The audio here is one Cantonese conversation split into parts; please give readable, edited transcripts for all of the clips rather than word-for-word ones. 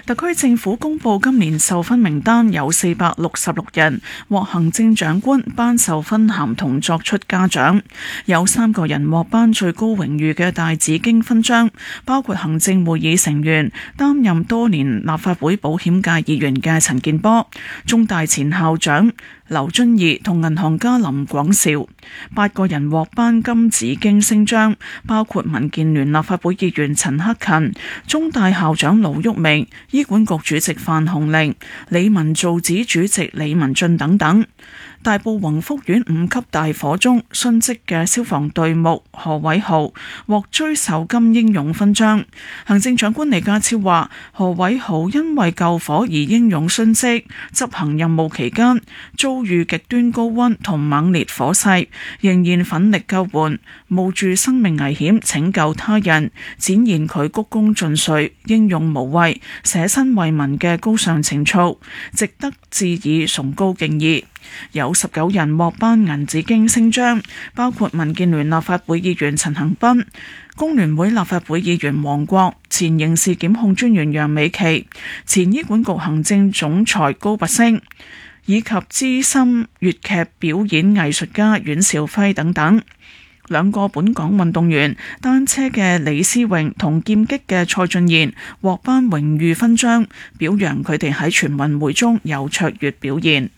特區政府公布今年授勳名單有466人獲行政長官頒授勳銜同作出嘉獎，有3個人獲頒最高榮譽嘅大紫荊勳章，包括行政會議成員、擔任多年立法會保險界議員嘅陳健波、中大前校長劉遵義同銀行家林廣兆；8個人獲頒金紫荊星章，包括民建聯立法會議員陳克勤、中大校長盧煜明、醫管局主席范鴻齡、理民造紙主席李文俊等等。大埔宏福苑5級大火中殉職嘅消防隊目何偉豪獲追授金英勇勳章。行政長官李家超話，何偉豪因為救火而英勇殉職，執行任務期間遭遇極端高溫同猛烈火勢，仍然奮力救援，冒住生命危險拯救他人，展現佢鞠躬盡瘁、英勇無畏、捨身為民嘅高尚情操，值得致以崇高敬意。有19人獲頒銀紫荊星章，包括民建聯立法會議員陳恒鑌、工聯會立法會議員黃國、前刑事檢控專員楊美琪、前醫管局行政總裁高拔陞，以及資深粵劇表演藝術家阮兆輝等等。2個本港運動員，單車嘅李思穎同劍擊嘅蔡俊彥獲頒榮譽勳章，表揚佢哋喺全運會中有卓越表現。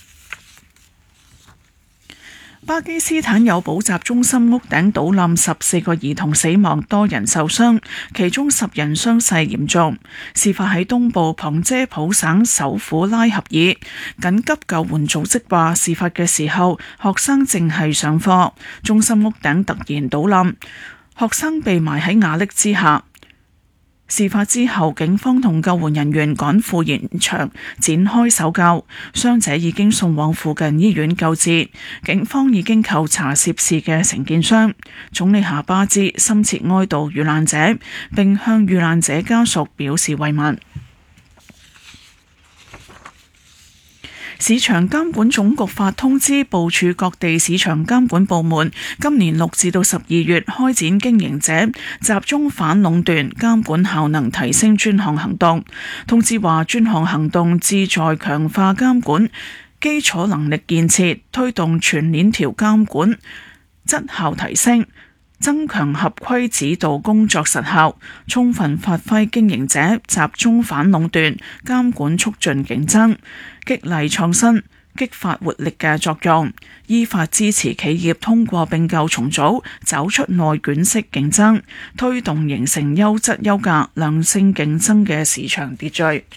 巴基斯坦有補習中心屋頂倒冧，14個兒童死亡，多人受傷，其中10人傷勢嚴重。事發喺東部旁遮普省首府拉合爾。緊急救援組織話，事發嘅時候學生正係上課，中心屋頂突然倒冧，學生被埋喺瓦礫之下。事發之後，警方同救援人員趕赴現場展開搜救，傷者已經送往附近醫院救治。警方已經扣查涉事嘅承建商。總理夏巴茲深切哀悼遇難者，並向遇難者家屬表示慰問。市場監管總局發通知，部署各地市場監管部門，今年6至到12月開展經營者集中反壟斷監管效能提升專項行動。通知話，專項行動旨在強化監管基礎能力建設，推動全鏈條監管質效提升，增強合規指導工作實效，充分發揮經營者集中反壟斷監管促進競爭、激勵創新、激發活力嘅作用，依法支持企業通過併購重組走出內卷式競爭，推動形成優質優價良性競爭嘅市場秩序。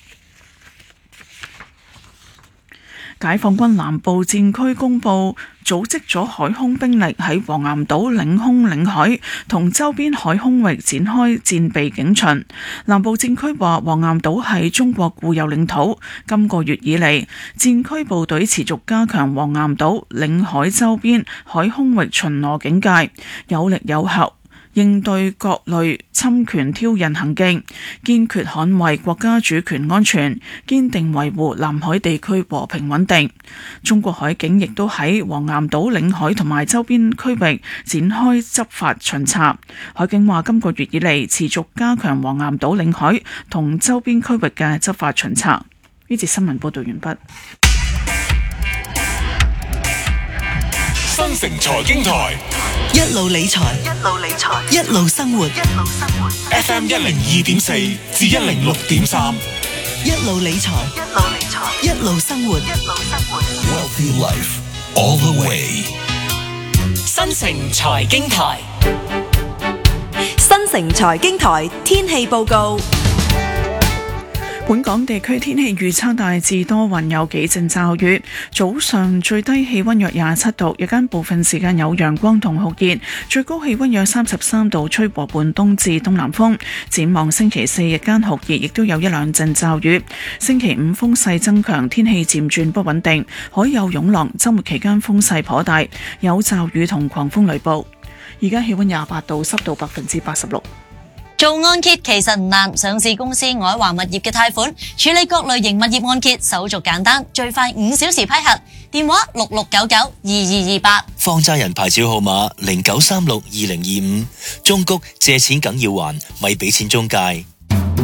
解放軍南部戰區公佈，組織咗海空兵力喺黃岩島領空領海同周邊海空域展開戰備警巡。南部戰區話，黃岩島係中國固有領土，今個月以嚟，戰區部隊持續加強黃岩島領海周邊海空域巡邏警戒，有力有效應對各類侵權挑釁行徑，堅決捍衛國家主權安全，堅定維護南海地區和平穩定。中國海警亦都喺黃岩島領海同埋周邊區域展開執法巡查。海警話，今個月以嚟持續加強黃岩島領海同周邊區域嘅執法巡查。呢節新聞報道完畢。 新城財經台， 一路理財，一路生活。 FM 102.4至106.3， 一路理財，一路生活。 Wealthy Life all the way。 新城財經台，新城財經台天氣報告。 本港地區天氣預測大致多雲，有幾陣驟雨。早上最低氣溫約27度，日間部分時間有陽光同酷熱，最高氣溫約33度，吹和緩東至東南風。展望星期4日間酷熱，亦都有一兩陣驟雨。星期5風勢增強，天氣漸轉不穩定，海有湧浪。周末期間風勢頗大，有驟雨同狂風雷暴。而家氣溫28度，濕度86%。 做按揭其實唔難，上市公司愛華物業嘅貸款處理各類型物業按揭，手續簡單，最快5小時批核。電話66992228。 放債人牌照號碼09362025。中谷借錢梗要還，咪俾錢中介。